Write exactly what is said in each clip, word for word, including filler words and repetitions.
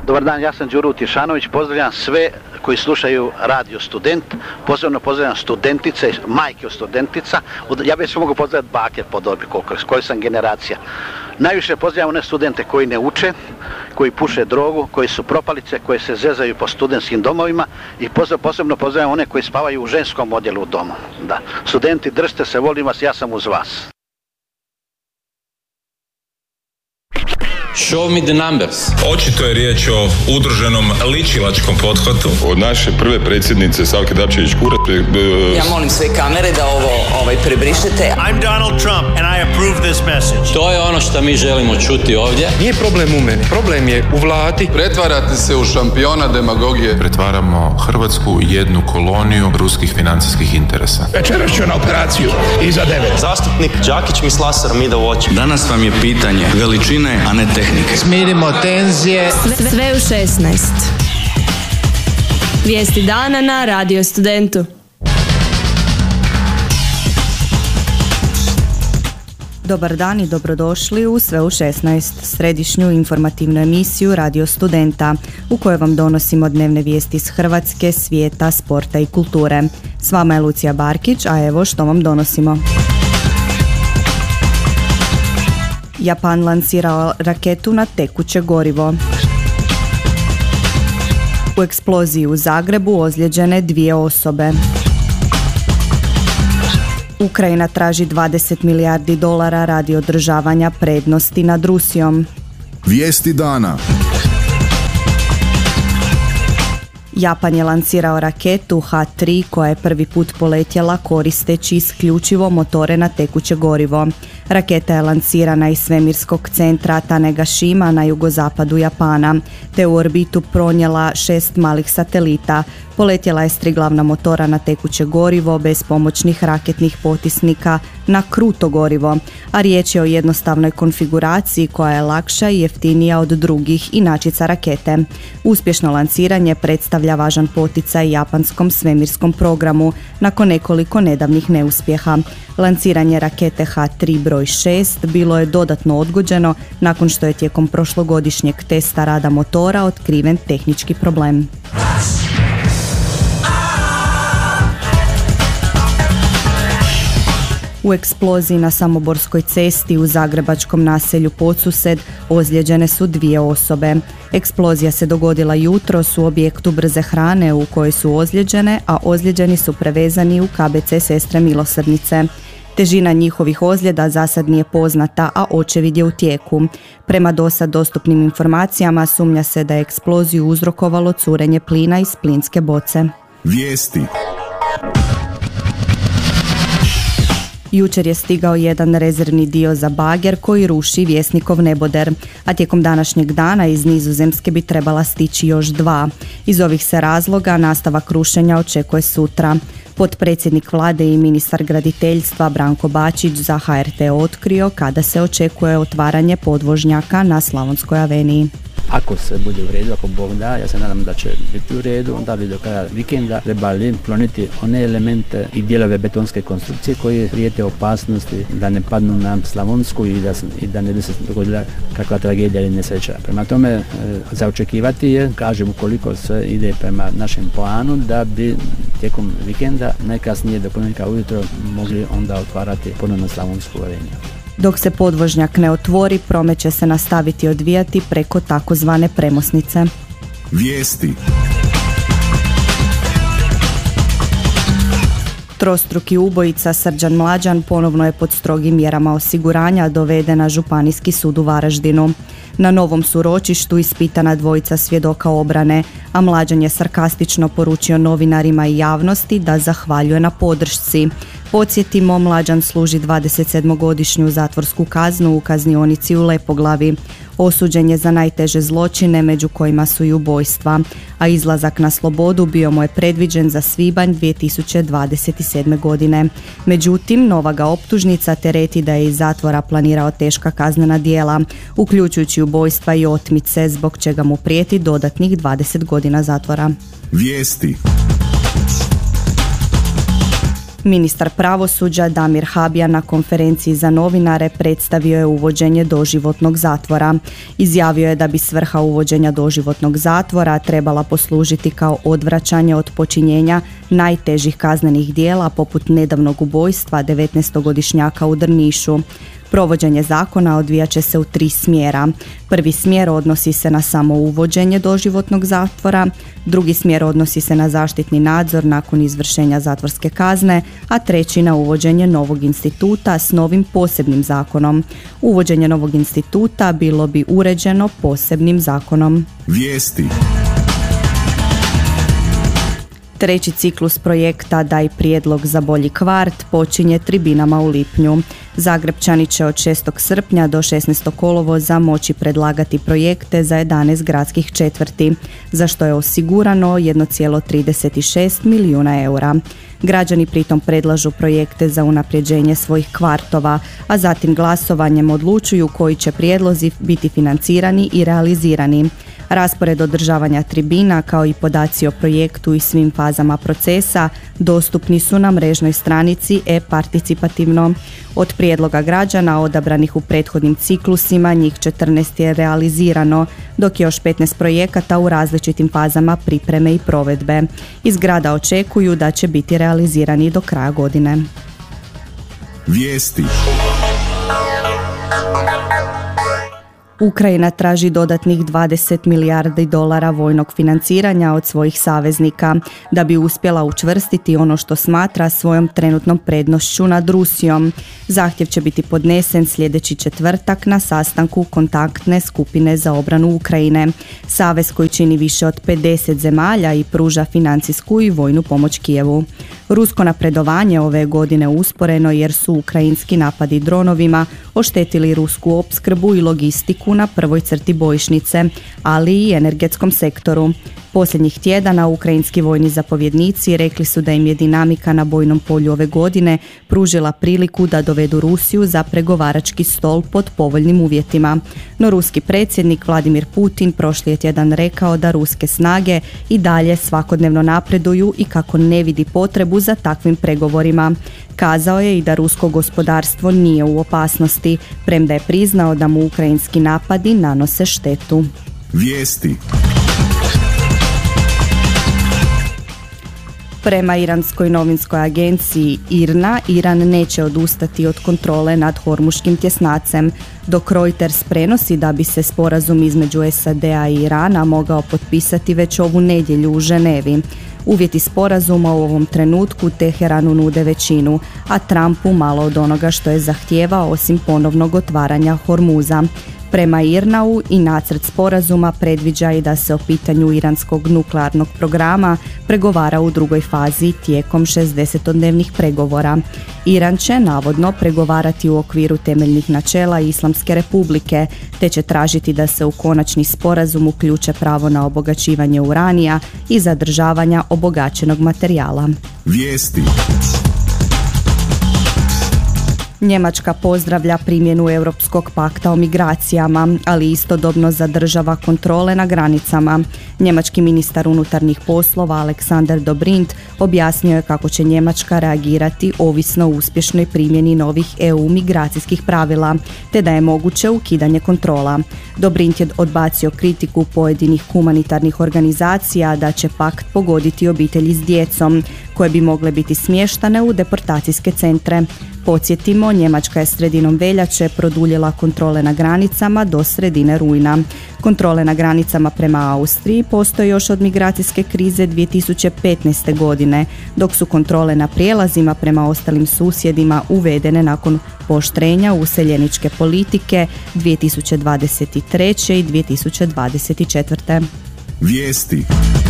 Dobar dan, ja sam Đuro Utješanović, pozdravljam sve koji slušaju Radio Student, posebno pozdravljam studentice, majke od studentica, ja bih se mogu pozdraviti bake po dobi, koji sam generacija. Najviše pozdravljam one studente koji ne uče, koji puše drogu, koji su propalice, koji se zezaju po studentskim domovima i posebno pozdravljam one koji spavaju u ženskom odjelu u domu. Da. Studenti, držite se, volim vas, ja sam uz vas. Show me the numbers. Očito je riječ o udruženom ličilačkom pothvatu. Od naše prve predsjednice Savke Dabčević-Kurat. Ja molim sve kamere da ovo ovaj, prebrišete. I'm Donald Trump and I approve this message. To je ono što mi želimo čuti ovdje. Nije problem u meni, problem je u vladi. Pretvarate se u šampiona demagogije. Pretvaramo Hrvatsku u jednu koloniju ruskih financijskih interesa. Večeras ću na operaciju iza devet. Zastupnik Đakić mi s laserom ide u oči. Danas vam je pitanje veličine, a ne tehnike. Smirimo tenzije. Sve, sve u šesnaest. Vijesti dana na Radio Studentu. Dobar dan i dobrodošli u Sve u šesnaest, središnju informativnu emisiju Radio Studenta, u kojoj vam donosimo dnevne vijesti iz Hrvatske, svijeta, sporta i kulture. S vama je Lucija Barkić, a evo što vam donosimo. Japan lansirao raketu na tekuće gorivo. U eksploziji u Zagrebu ozlijeđene dvije osobe. Ukrajina traži dvadeset milijardi dolara radi održavanja prednosti nad Rusijom. Vijesti dana. Japan je lansirao raketu ha tri koja je prvi put poletjela koristeći isključivo motore na tekuće gorivo. Raketa je lansirana iz svemirskog centra Tanegashima na jugozapadu Japana, te u orbitu pronijela šest malih satelita. Poletjela je s tri glavna motora na tekuće gorivo bez pomoćnih raketnih potisnika na kruto gorivo, a riječ je o jednostavnoj konfiguraciji koja je lakša i jeftinija od drugih inačica rakete. Uspješno lansiranje predstavlja važan poticaj japanskom svemirskom programu nakon nekoliko nedavnih neuspjeha. Lansiranje rakete ha tri broj šest bilo je dodatno odgođeno nakon što je tijekom prošlogodišnjeg testa rada motora otkriven tehnički problem. U eksploziji na Samoborskoj cesti u zagrebačkom naselju Podsused ozlijeđene su dvije osobe. Eksplozija se dogodila jutros u objektu brze hrane u kojoj su ozlijeđene, a ozlijeđeni su prevezani u ka be ce Sestre milosrdnice. Težina njihovih ozljeda zasad nije poznata, a očevid je u tijeku. Prema dosad dostupnim informacijama sumnja se da je eksploziju uzrokovalo curenje plina iz plinske boce. Vijesti. Jučer je stigao jedan rezervni dio za bager koji ruši Vjesnikov neboder, a tijekom današnjeg dana iz Nizozemske bi trebala stići još dva. Iz ovih se razloga nastavak rušenja očekuje sutra. Potpredsjednik vlade i ministar graditeljstva Branko Bačić za ha er te otkrio kada se očekuje otvaranje podvožnjaka na Slavonskoj aveniji. Ako se bude u redu, ako Bog da, ja se nadam da će biti u redu, onda bi do kraja vikenda trebali kloniti one elemente i dijelove betonske konstrukcije koji prijete opasnosti da ne padnu na Slavonsku i da, i da ne bi se dogodila kakva tragedija ili nesreća. Prema tome, e, za očekivati je, kažem, ukoliko sve ide prema našem planu, da bi tijekom vikenda, najkasnije do ponedjeljka ujutro, mogli onda otvarati ponovno Slavonsku aveniju. Dok se podvožnjak ne otvori, promet će se nastaviti odvijati preko takozvane premosnice. Vijesti. Trostruki ubojica Srđan Mlađan ponovno je pod strogim mjerama osiguranja doveden na Županijski sud u Varaždinu. Na novom su ročištu ispitana dvojica svjedoka obrane, a Mlađan je sarkastično poručio novinarima i javnosti da zahvaljuje na podršci. Podsjetimo, Mlađan služi dvadesetsedmogodišnju zatvorsku kaznu u kaznionici u Lepoglavi. Osuđen je za najteže zločine, među kojima su i ubojstva, a izlazak na slobodu bio mu je predviđen za svibanj dvije tisuće dvadeset sedme. godine. Međutim, nova ga optužnica tereti da je iz zatvora planirao teška kaznena djela, uključujući ubojstva i otmice, zbog čega mu prijeti dodatnih dvadeset godina zatvora. Vijesti. Ministar pravosuđa Damir Habija na konferenciji za novinare predstavio je uvođenje doživotnog zatvora. Izjavio je da bi svrha uvođenja doživotnog zatvora trebala poslužiti kao odvraćanje od počinjenja najtežih kaznenih djela poput nedavnog ubojstva devetnaestogodišnjaka u Drnišu. Provođenje zakona odvijat će se u tri smjera. Prvi smjer odnosi se na samo uvođenje doživotnog zatvora, drugi smjer odnosi se na zaštitni nadzor nakon izvršenja zatvorske kazne, a treći na uvođenje novog instituta s novim posebnim zakonom. Uvođenje novog instituta bilo bi uređeno posebnim zakonom. Vijesti. Treći ciklus projekta Daj prijedlog za bolji kvart počinje tribinama u lipnju. Zagrebčani će od šestog srpnja do šesnaestog kolovoza moći predlagati projekte za jedanaest gradskih četvrti, za što je osigurano jedan zarez trideset šest milijuna eura. Građani pritom predlažu projekte za unapređenje svojih kvartova, a zatim glasovanjem odlučuju koji će prijedlozi biti financirani i realizirani. Raspored održavanja tribina kao i podaci o projektu i svim fazama procesa dostupni su na mrežnoj stranici e-participativno. Od prijedloga građana odabranih u prethodnim ciklusima njih četrnaest je realizirano, dok je još petnaest projekata u različitim fazama pripreme i provedbe. Iz grada očekuju da će biti realizirani do kraja godine. Vijesti. Ukrajina traži dodatnih dvadeset milijardi dolara vojnog financiranja od svojih saveznika da bi uspjela učvrstiti ono što smatra svojom trenutnom prednošću nad Rusijom. Zahtjev će biti podnesen sljedeći četvrtak na sastanku kontaktne skupine za obranu Ukrajine. Savez koji čini više od pedeset zemalja i pruža financijsku i vojnu pomoć Kijevu. Rusko napredovanje ove godine usporeno jer su ukrajinski napadi dronovima oštetili rusku opskrbu i logistiku na prvoj crti bojišnice, ali i energetskom sektoru. Posljednjih tjedana ukrajinski vojni zapovjednici rekli su da im je dinamika na bojnom polju ove godine pružila priliku da dovedu Rusiju za pregovarački stol pod povoljnim uvjetima. No ruski predsjednik Vladimir Putin prošli je tjedan rekao da ruske snage i dalje svakodnevno napreduju i kako ne vidi potrebu za takvim pregovorima. Kazao je i da rusko gospodarstvo nije u opasnosti, premda je priznao da mu ukrajinski napadi nanose štetu. Vijesti. Prema iranskoj novinskoj agenciji I R N A, Iran neće odustati od kontrole nad Hormuškim tjesnacem, dok Reuters prenosi da bi se sporazum između S A D-a i Irana mogao potpisati već ovu nedjelju u Ženevi. Uvjeti sporazuma u ovom trenutku Teheranu nude većinu, a Trumpu malo od onoga što je zahtijevao osim ponovnog otvaranja Hormuza. Prema I R N A-u i nacrt sporazuma predviđa i da se o pitanju iranskog nuklearnog programa pregovara u drugoj fazi tijekom šezdesetodnevnih pregovora. Iran će navodno pregovarati u okviru temeljnih načela Islamske republike, te će tražiti da se u konačni sporazum uključe pravo na obogaćivanje uranija i zadržavanja obogaćenog materijala. Vijesti. Njemačka pozdravlja primjenu Europskog pakta o migracijama, ali istodobno zadržava kontrole na granicama. Njemački ministar unutarnjih poslova Alexander Dobrindt objasnio je kako će Njemačka reagirati ovisno o uspješnoj primjeni novih E U migracijskih pravila, te da je moguće ukidanje kontrola. Dobrindt je odbacio kritiku pojedinih humanitarnih organizacija da će pakt pogoditi obitelji s djecom, koje bi mogle biti smještane u deportacijske centre. Podsjetimo, Njemačka je sredinom veljače produljila kontrole na granicama do sredine rujna. Kontrole na granicama prema Austriji postoje još od migracijske krize dvije tisuće petnaeste. godine, dok su kontrole na prijelazima prema ostalim susjedima uvedene nakon pooštrenja useljeničke politike dvije tisuće dvadeset treće. i dvije tisuće dvadeset četvrte. Vijesti.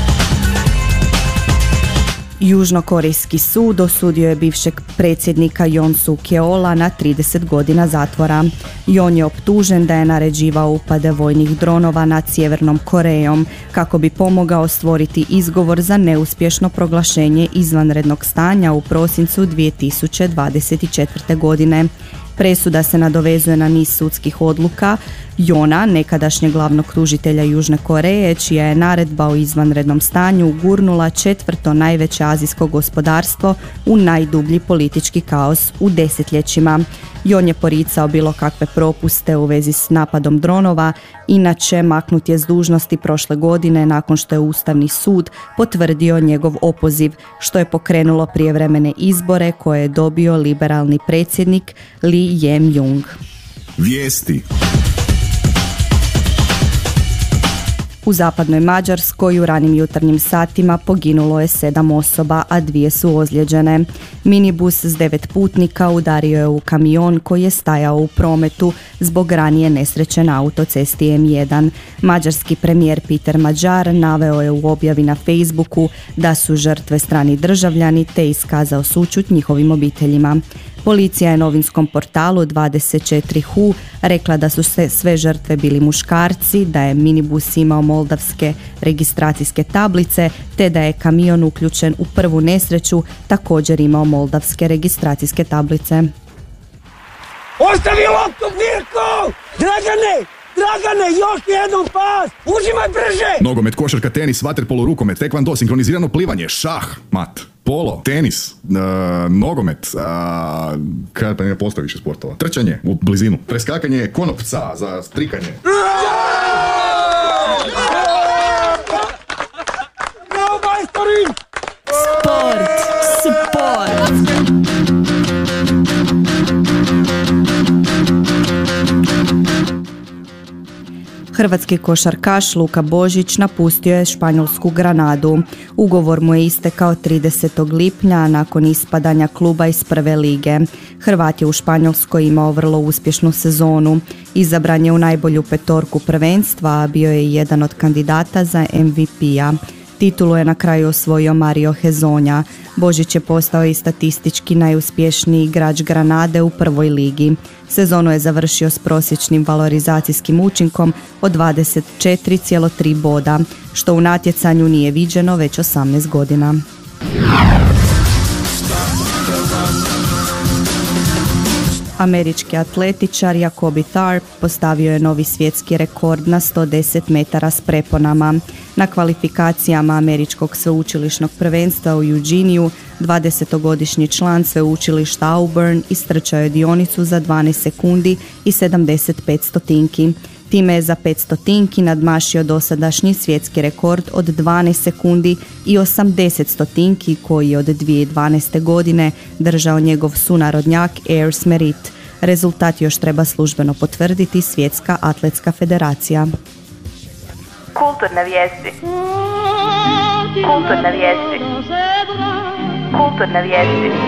Južnokorejski sud osudio je bivšeg predsjednika Yoon Suk Yeola na trideset godina zatvora. Yoon je optužen da je naređivao upade vojnih dronova nad Sjevernom Korejom kako bi pomogao stvoriti izgovor za neuspješno proglašenje izvanrednog stanja u prosincu dvije tisuće dvadeset četvrte. godine. Presuda se nadovezuje na niz sudskih odluka Jona, nekadašnjeg glavnog tužitelja Južne Koreje, čija je naredba o izvanrednom stanju gurnula četvrto najveće azijsko gospodarstvo u najdublji politički kaos u desetljećima. Jon je poricao bilo kakve propuste u vezi s napadom dronova, inače maknut je s dužnosti prošle godine nakon što je Ustavni sud potvrdio njegov opoziv, što je pokrenulo prijevremene izbore koje je dobio liberalni predsjednik Lee Jae-myung. Vijesti. U zapadnoj Mađarskoj u ranim jutarnjim satima poginulo je sedam osoba, a dvije su ozlijeđene. Minibus s devet putnika udario je u kamion koji je stajao u prometu zbog ranije nesreće na autocesti em jedan. Mađarski premijer Peter Mađar naveo je u objavi na Facebooku da su žrtve strani državljani te iskazao sućut njihovim obiteljima. Policija je novinskom portalu dvadeset četiri hu rekla da su sve, sve žrtve bili muškarci, da je minibus imao moldavske registracijske tablice, te da je kamion uključen u prvu nesreću također imao moldavske registracijske tablice. Ostavi loptu, Mirko! Dragane! Dragane, još jednom pas! Užimaj brže! Nogomet, košarka, tenis, vaterpolo, rukomet, tekvando, sinkronizirano plivanje, šah, mat, polo, tenis, uh, nogomet, uh, kada pa ne postoji više sportova, trčanje u blizinu, preskakanje konopca za strikanje. Bravo, majstori! Sport! Sport! Hrvatski košarkaš Luka Božić napustio je španjolsku Granadu. Ugovor mu je istekao tridesetog lipnja, a nakon ispadanja kluba iz prve lige. Hrvat je u Španjolskoj imao vrlo uspješnu sezonu. Izabran je u najbolju petorku prvenstva, a bio je jedan od kandidata za em vi pija. Titulu je na kraju osvojio Mario Hezonja. Božić je postao i statistički najuspješniji igrač Granade u prvoj ligi. Sezonu je završio s prosječnim valorizacijskim učinkom od dvadeset četiri zarez tri boda, što u natjecanju nije viđeno već osamnaest godina. Američki atletičar Jacoby Tharp postavio je novi svjetski rekord na sto deset metara s preponama. Na kvalifikacijama američkog sveučilišnog prvenstva u Eugeniju dvadesetogodišnji član sveučilišta Auburn istrčao je dionicu za dvanaest sekundi i sedamdeset pet stotinki. Time je za pet stotinki nadmašio dosadašnji svjetski rekord od dvanaest sekundi i osamdeset stotinki koji je od dvije tisuće dvanaeste. godine držao njegov sunarodnjak Ayers Merritt. Rezultat još treba službeno potvrditi Svjetska atletska federacija. Kulturne vijesti. Kulturne vijesti. Kulturne vijesti.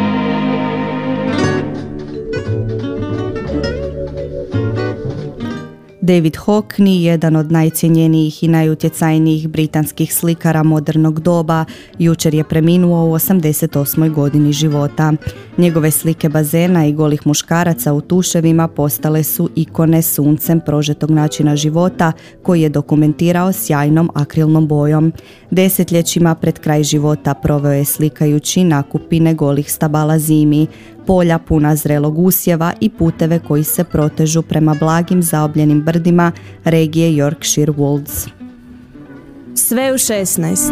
David Hockney, jedan od najcjenjenijih i najutjecajnijih britanskih slikara modernog doba, jučer je preminuo u osamdeset osmoj godini života. Njegove slike bazena i golih muškaraca u tuševima postale su ikone suncem prožetog načina života koji je dokumentirao sjajnom akrilnom bojom. Desetljećima pred kraj života proveo je slikajući nakupine golih stabala zimi, polja puna zrelog usjeva i puteve koji se protežu prema blagim zaobljenim brdima regije Yorkshire Wolds. Sve u šesnaest.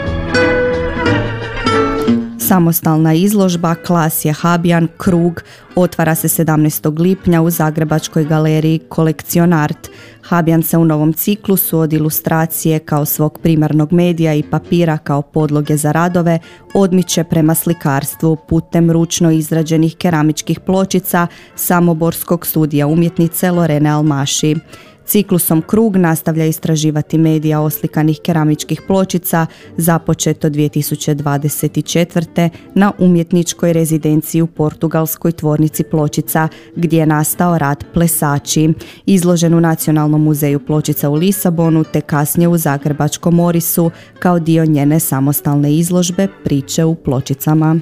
Samostalna izložba Klasje Habjan Krug otvara se sedamnaestog lipnja u Zagrebačkoj galeriji Kolekcionart. Habjan se u novom ciklusu od ilustracije kao svog primarnog medija i papira kao podloge za radove odmiče prema slikarstvu putem ručno izrađenih keramičkih pločica samoborskog studija umjetnice Lorene Almaši. Ciklusom Krug nastavlja istraživati medija oslikanih keramičkih pločica započeto dvije tisuće dvadeset četvrte. na umjetničkoj rezidenciji u portugalskoj tvornici pločica gdje je nastao rad Plesači, izložen u Nacionalnom muzeju pločica u Lisabonu te kasnije u Zagrebačkom Morisu kao dio njene samostalne izložbe Priče u pločicama.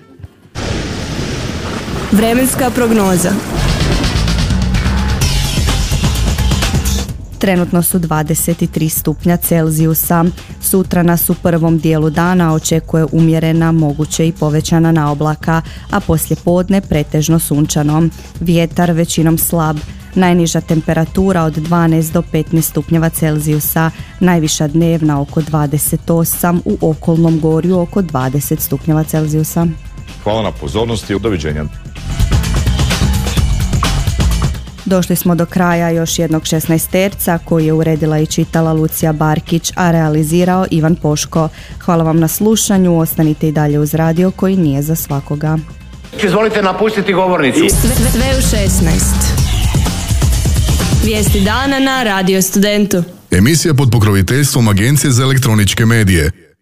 Vremenska prognoza. Trenutno su dvadeset tri stupnja Celzijusa. Sutra nas u prvom dijelu dana očekuje umjerena, moguće i povećana naoblaka, a poslije podne pretežno sunčano. Vjetar većinom slab. Najniža temperatura od dvanaest do petnaest stupnjeva Celzijusa, najviša dnevna oko dvadeset osam, u okolnom gorju oko dvadeset stupnjeva Celzijusa. Hvala na pozornosti, doviđenja. Došli smo do kraja još jednog šesnaesterca koji je uredila i čitala Lucija Barkić, a realizirao Ivan Poško. Hvala vam na slušanju, ostanite i dalje uz radio koji nije za svakoga. Izvolite napustiti govornicu. Sve, sve u šesnaest. Vijesti dana na Radio Studentu. Emisija pod pokroviteljstvom Agencije za elektroničke medije.